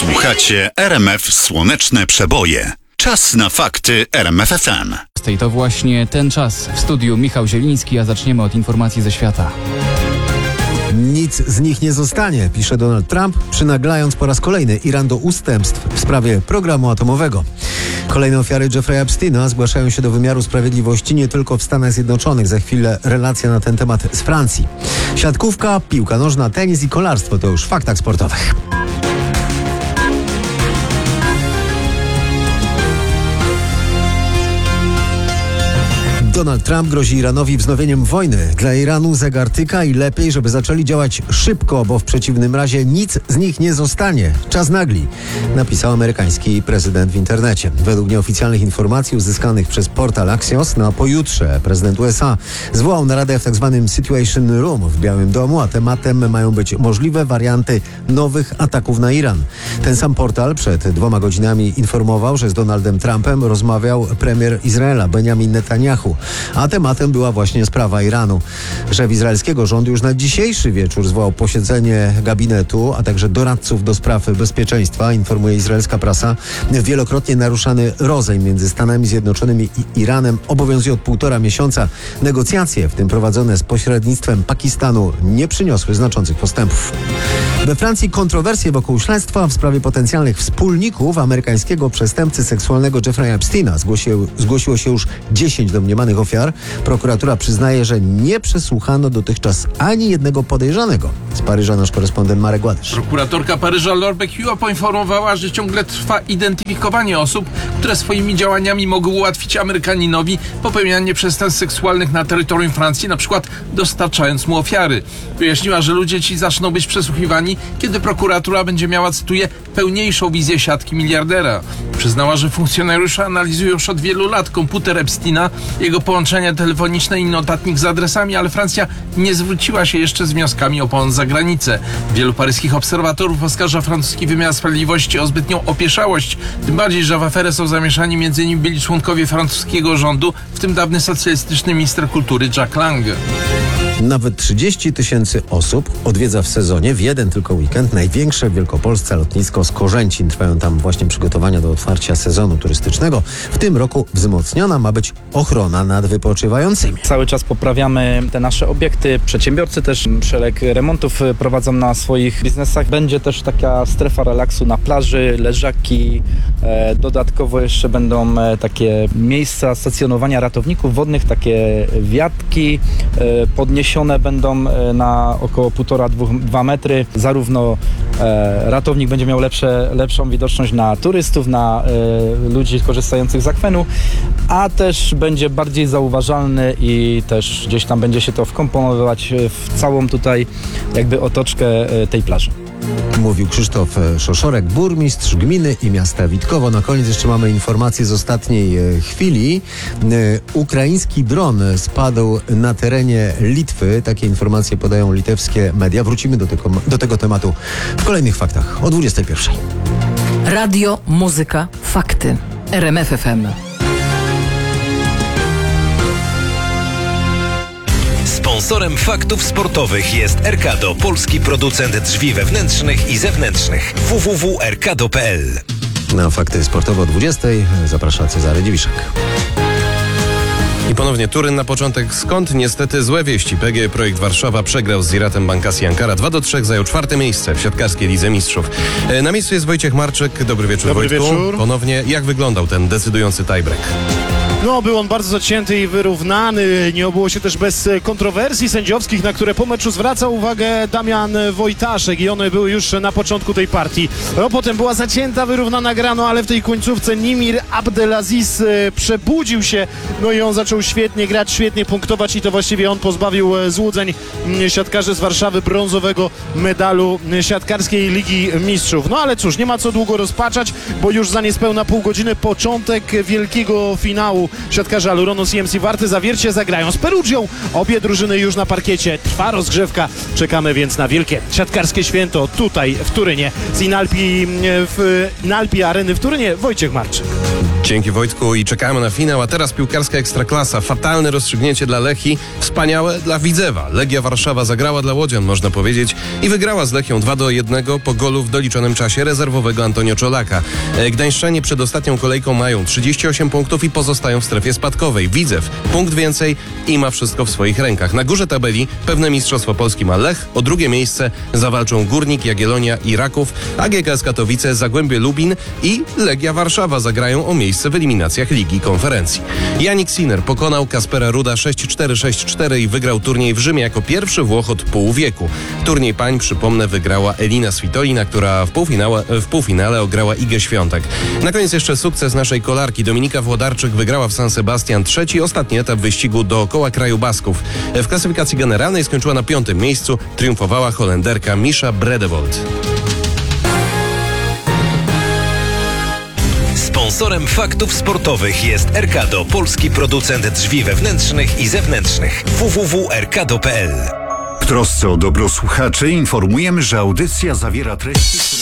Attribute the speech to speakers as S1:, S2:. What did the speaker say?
S1: Słuchacie RMF Słoneczne Przeboje. Czas na fakty RMF FM.
S2: To właśnie ten czas. W studiu Michał Zieliński, a zaczniemy od informacji ze świata.
S3: Nic z nich nie zostanie, pisze Donald Trump, przynaglając po raz kolejny Iran do ustępstw w sprawie programu atomowego. Kolejne ofiary Jeffrey'a Epsteina zgłaszają się do wymiaru sprawiedliwości nie tylko w Stanach Zjednoczonych. Za chwilę relacja na ten temat z Francji. Siatkówka, piłka nożna, tenis i kolarstwo to już w faktach sportowych. Donald Trump grozi Iranowi wznowieniem wojny. Dla Iranu zegar tyka i lepiej, żeby zaczęli działać szybko, bo w przeciwnym razie nic z nich nie zostanie. Czas nagli, napisał amerykański prezydent w internecie. Według nieoficjalnych informacji uzyskanych przez portal Axios na pojutrze prezydent USA zwołał naradę w tzw. Situation Room w Białym Domu, a tematem mają być możliwe warianty nowych ataków na Iran. Ten sam portal przed 2 godzinami informował, że z Donaldem Trumpem rozmawiał premier Izraela Benjamin Netanyahu. A tematem była właśnie sprawa Iranu. Szef izraelskiego rządu już na dzisiejszy wieczór zwołał posiedzenie gabinetu, a także doradców do spraw bezpieczeństwa, informuje izraelska prasa. Wielokrotnie naruszany rozejm między Stanami Zjednoczonymi i Iranem obowiązuje od 1,5 miesiąca. Negocjacje, w tym prowadzone z pośrednictwem Pakistanu, nie przyniosły znaczących postępów. We Francji kontrowersje wokół śledztwa w sprawie potencjalnych wspólników amerykańskiego przestępcy seksualnego Jeffrey'a Epsteina. Zgłosiło się już 10 domniemanych ofiar. Prokuratura przyznaje, że nie przesłuchano dotychczas ani jednego podejrzanego. Z Paryża nasz korespondent Marek Gładysz.
S4: Prokuratorka Paryża Laure Becquio poinformowała, że ciągle trwa identyfikowanie osób, które swoimi działaniami mogły ułatwić Amerykaninowi popełnianie przestępstw seksualnych na terytorium Francji, na przykład dostarczając mu ofiary. Wyjaśniła, że ludzie ci zaczną być przesłuchiwani, kiedy prokuratura będzie miała, cytuję, pełniejszą wizję siatki miliardera. Przyznała, że funkcjonariusze analizują już od wielu lat komputer Epsteina, jego połączenia telefoniczne i notatnik z adresami, ale Francja nie zwróciła się jeszcze z wnioskami o pomoc za granicę. Wielu paryskich obserwatorów oskarża francuski wymiar sprawiedliwości o zbytnią opieszałość, tym bardziej, że w aferę są zamieszani m.in. byli członkowie francuskiego rządu, w tym dawny socjalistyczny minister kultury Jack Lang.
S3: Nawet 30 000 osób odwiedza w sezonie, w jeden tylko weekend, największe w Wielkopolsce lotnisko Skorzęcin. Trwają tam właśnie przygotowania do otwarcia sezonu turystycznego. W tym roku wzmocniona ma być ochrona nad wypoczywającymi.
S5: Cały czas poprawiamy te nasze obiekty. Przedsiębiorcy też szereg remontów prowadzą na swoich biznesach. Będzie też taka strefa relaksu na plaży, leżaki. Dodatkowo jeszcze będą takie miejsca stacjonowania ratowników wodnych, takie wiatki podniesione będą na około 1,5–2 metry. Zarówno ratownik będzie miał lepszą widoczność na turystów, na ludzi korzystających z akwenu, a też będzie bardziej zauważalny i też gdzieś tam będzie się to wkomponowywać w całą tutaj jakby otoczkę tej plaży.
S3: Mówił Krzysztof Szoszorek, burmistrz gminy i miasta Witkowo. Na koniec jeszcze mamy informację z ostatniej chwili. Ukraiński dron spadł na terenie Litwy. Takie informacje podają litewskie media. Wrócimy do tego tematu w kolejnych faktach o 21:00.
S6: Radio, muzyka, fakty. RMF FM.
S7: Sponsorem faktów sportowych jest Erkado, polski producent drzwi wewnętrznych i zewnętrznych. www.erkado.pl.
S3: Na fakty sportowe o 20:00 zaprasza Cezary Dziwiszek.
S8: I ponownie Turyn na początek. Skąd? Niestety złe wieści. PGE Projekt Warszawa przegrał z Ziratem Bankasji Ankara 2-3, zajął 4. miejsce w siatkarskiej Lidze Mistrzów. Na miejscu jest Wojciech Marczyk. Dobry wieczór,
S9: Dobry
S8: Wojtku.
S9: wieczór.
S8: Ponownie, jak wyglądał ten decydujący tiebreak?
S9: No, był on bardzo zacięty i wyrównany. Nie obyło się też bez kontrowersji sędziowskich, na które po meczu zwracał uwagę Damian Wojtaszek i one były już na początku tej partii. No, potem była zacięta, wyrównana gra, no ale w tej końcówce Nimir Abdelaziz przebudził się, no i on zaczął świetnie grać, świetnie punktować i to właściwie on pozbawił złudzeń siatkarzy z Warszawy brązowego medalu siatkarskiej Ligi Mistrzów. No ale cóż, nie ma co długo rozpaczać, bo już za niespełna pół godziny początek wielkiego finału. Siatkarze Aluronu CMC Warty Zawiercie zagrają z Perugią. Obie drużyny już na parkiecie. Trwa rozgrzewka. Czekamy więc na wielkie siatkarskie święto tutaj w Turynie. Z Inalpi Areny w Turynie Wojciech Marczyk.
S8: Dzięki Wojtku i czekamy na finał, a teraz piłkarska Ekstraklasa. Fatalne rozstrzygnięcie dla Lechii, wspaniałe dla Widzewa. Legia Warszawa zagrała dla łodzian, można powiedzieć, i wygrała z Lechią 2-1 po golu w doliczonym czasie rezerwowego Antonio Czolaka. Gdańszczanie przed ostatnią kolejką mają 38 punktów i pozostają w strefie spadkowej. Widzew punkt więcej i ma wszystko w swoich rękach. Na górze tabeli pewne mistrzostwo Polski ma Lech, o drugie miejsce zawalczą Górnik, Jagiellonia i Raków, a GKS Katowice, Zagłębie Lubin i Legia Warszawa zagrają o miejsce w eliminacjach Ligi Konferencji. Jannik Sinner pokonał Kaspera Ruda 6-4, 6-4 i wygrał turniej w Rzymie jako pierwszy Włoch od pół wieku. Turniej pań, przypomnę, wygrała Elina Svitolina, która w półfinale ograła Igę Świątek. Na koniec jeszcze sukces naszej kolarki. Dominika Włodarczyk wygrała w San Sebastian trzeci, ostatni etap wyścigu dookoła kraju Basków. W klasyfikacji generalnej skończyła na 5. miejscu. Triumfowała Holenderka Misha Bredewold.
S7: Sponsorem faktów sportowych jest Erkado, polski producent drzwi wewnętrznych i zewnętrznych. www.erkado.pl.
S1: W trosce o dobro słuchaczy informujemy, że audycja zawiera treści, które